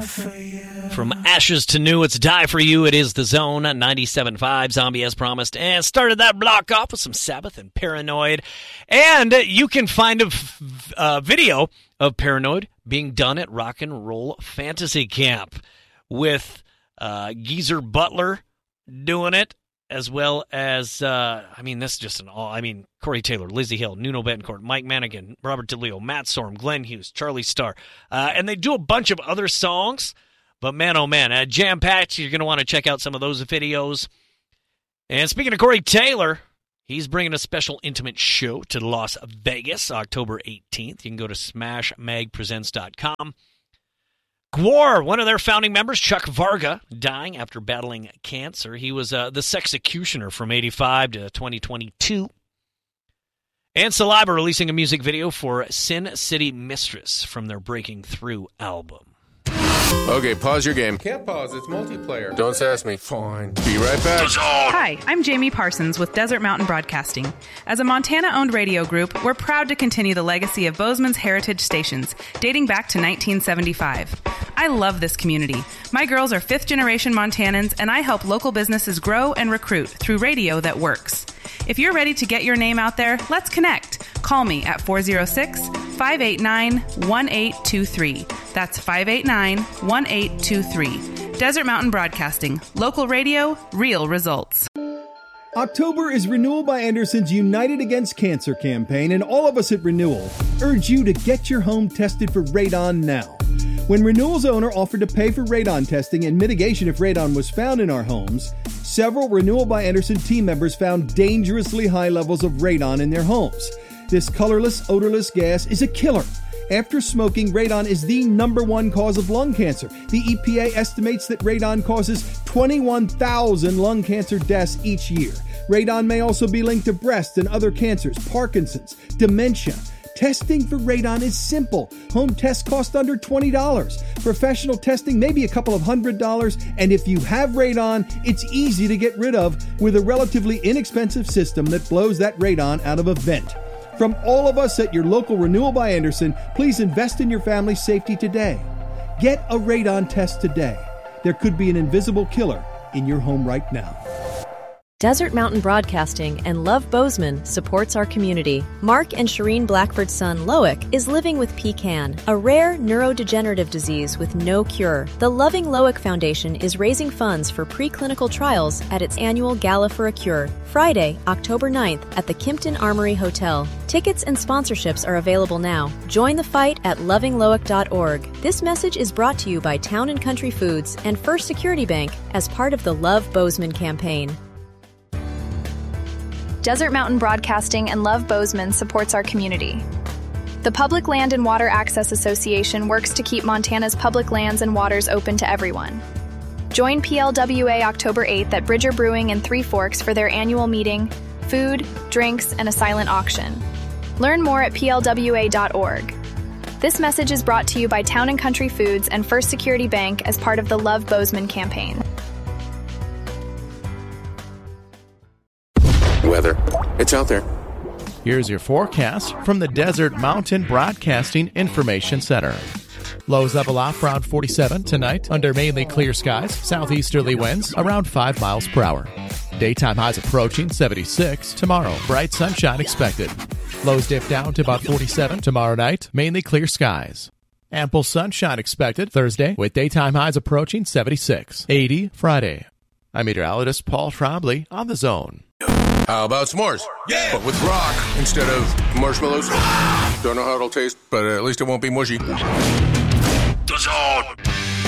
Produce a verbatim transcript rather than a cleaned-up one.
for you. From ashes to new, it's Die For You. It is The Zone, ninety-seven point five, Zombie as promised. And started that block off with some Sabbath and Paranoid. And you can find a f- uh, video of Paranoid being done at Rock and Roll Fantasy Camp with uh, Geezer Butler doing it, as well as, uh, I mean, this is just an all, I mean, Corey Taylor, Lizzie Hill, Nuno Betancourt, Mike Manigan, Robert DeLeo, Matt Sorum, Glenn Hughes, Charlie Starr. Uh, and they do a bunch of other songs, but man, oh man, uh, jam-packed. You're going to want to check out some of those videos. And speaking of Corey Taylor, he's bringing a special intimate show to Las Vegas, October eighteenth. You can go to smash mag presents dot com. Gwar, one of their founding members, Chuck Varga, dying after battling cancer. He was uh, the Sexecutioner from eighty-five to twenty twenty-two. And Saliva releasing a music video for Sin City Mistress from their Breaking Through album. Okay, pause your game. Can't pause, it's multiplayer. Don't sass me. Fine. Be right back. Hi, I'm Jamie Parsons with Desert Mountain Broadcasting. As a Montana-owned radio group, we're proud to continue the legacy of Bozeman's heritage stations, dating back to nineteen seventy-five. I love this community. My girls are fifth-generation Montanans, and I help local businesses grow and recruit through radio that works. If you're ready to get your name out there, let's connect. Call me at four oh six, five eight nine, one eight two three. That's five eight nine, one eight two three. Desert Mountain Broadcasting. Local radio, real results. October is Renewal by Anderson's United Against Cancer campaign, and all of us at Renewal urge you to get your home tested for radon now. When Renewal's owner offered to pay for radon testing and mitigation if radon was found in our homes, several Renewal by Anderson team members found dangerously high levels of radon in their homes. This colorless, odorless gas is a killer. After smoking, radon is the number one cause of lung cancer. The E P A estimates that radon causes twenty-one thousand lung cancer deaths each year. Radon may also be linked to breast and other cancers, Parkinson's, dementia. Testing for radon is simple. Home tests cost under twenty dollars. Professional testing maybe a couple of hundred dollars. And if you have radon, it's easy to get rid of with a relatively inexpensive system that blows that radon out of a vent. From all of us at your local Renewal by Anderson, please invest in your family's safety today. Get a radon test today. There could be an invisible killer in your home right now. Desert Mountain Broadcasting and Love Bozeman supports our community. Mark and Shireen Blackford's son, Loic, is living with P C A N, a rare neurodegenerative disease with no cure. The Loving Loic Foundation is raising funds for preclinical trials at its annual Gala for a Cure, Friday, October ninth at the Kimpton Armory Hotel. Tickets and sponsorships are available now. Join the fight at loving loic dot org. This message is brought to you by Town and Country Foods and First Security Bank as part of the Love Bozeman campaign. Desert Mountain Broadcasting and Love Bozeman supports our community. The Public Land and Water Access Association works to keep Montana's public lands and waters open to everyone. Join P L W A October eighth at Bridger Brewing in Three Forks for their annual meeting, food, drinks, and a silent auction. Learn more at P L W A dot org. This message is brought to you by Town and Country Foods and First Security Bank as part of the Love Bozeman campaign. Weather. It's out there. Here's your forecast from the Desert Mountain Broadcasting Information Center. Lows level off around forty-seven tonight under mainly clear skies, southeasterly winds around five miles per hour. Daytime highs approaching seventy-six tomorrow, bright sunshine expected. Lows dip down to about forty-seven tomorrow night, mainly clear skies. Ample sunshine expected Thursday with daytime highs approaching seventy-six, eighty Friday. I'm meteorologist Paul Trombley on The Zone. How about s'mores? Yeah! But with rock instead of marshmallows. Don't know how it'll taste, but at least it won't be mushy. The Zone!